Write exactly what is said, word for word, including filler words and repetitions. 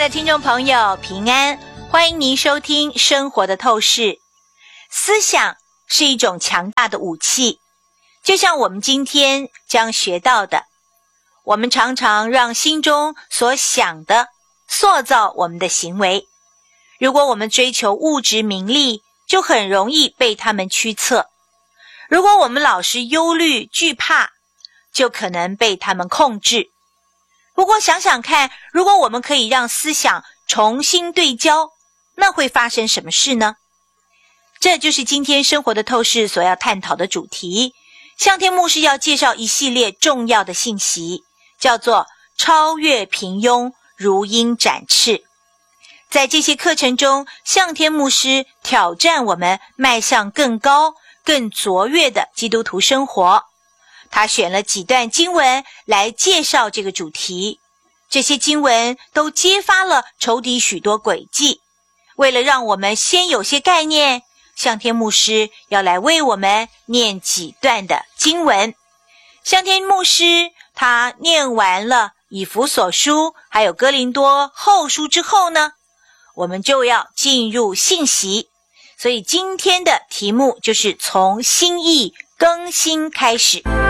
的听众朋友平安，欢迎您收听生活的透视。思想是一种强大的武器，就像我们今天将学到的，我们常常让心中所想的塑造我们的行为。如果我们追求物质名利，就很容易被他们驱策；如果我们老是忧虑惧怕，就可能被他们控制。不过想想看，如果我们可以让思想重新对焦，那会发生什么事呢？这就是今天生活的透视所要探讨的主题。向天牧师要介绍一系列重要的信息，叫做超越平庸，如鹰展翅。在这些课程中，向天牧师挑战我们迈向更高更卓越的基督徒生活。他选了几段经文来介绍这个主题，这些经文都揭发了仇敌许多诡计。为了让我们先有些概念，向天牧师要来为我们念几段的经文。向天牧师他念完了以弗所书还有哥林多后书之后呢，我们就要进入信息。所以今天的题目就是从心意更新开始。